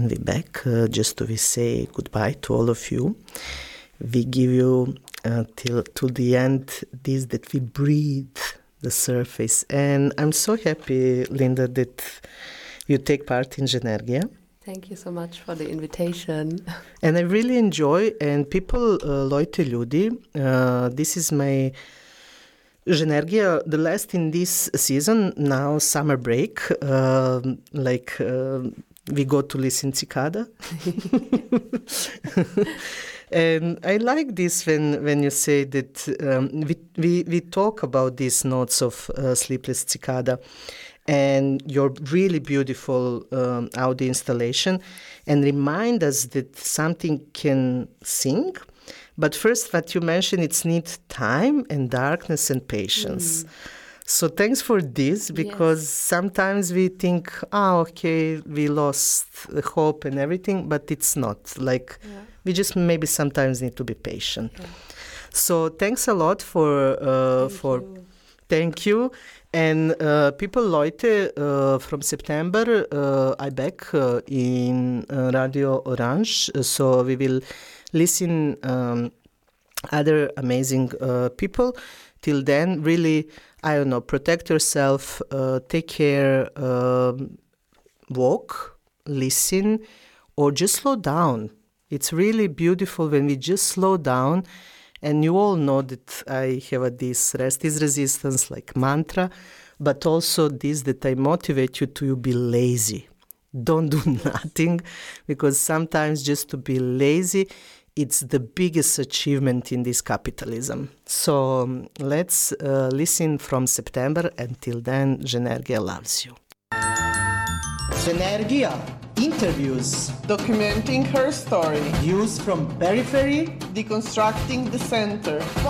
and we're back just to say goodbye to all of you. We give you till to the end this that we breathe the surface. And I'm so happy, Linda, that you take part in Genergia. Thank you so much for the invitation. And I really enjoy, and people, Leute, ljudi, this is my Genergia, the last in this season, now summer break, we go to listen Cicada. And I like this when you say that we talk about these notes of Sleepless Cicada and your really beautiful audio installation, and remind us that something can sing. But first, what you mentioned, it's need time and darkness and patience. So thanks for this, because sometimes we think, okay, we lost the hope and everything, but it's not. We just maybe sometimes need to be patient. Yeah. So thanks a lot thank you. And people, Leute, from September, I back in Radio Orange, so we will listen other amazing people. Till then, really, I don't know, protect yourself, take care, walk, listen, or just slow down. It's really beautiful when we just slow down. And you all know that I have this rest is resistance like mantra, but also this that I motivate you to be lazy. Don't do nothing, because sometimes just to be lazy, it's the biggest achievement in this capitalism. So let's listen from September. Until then, Genergia loves you. Genergia interviews, documenting her story, views from periphery, deconstructing the center.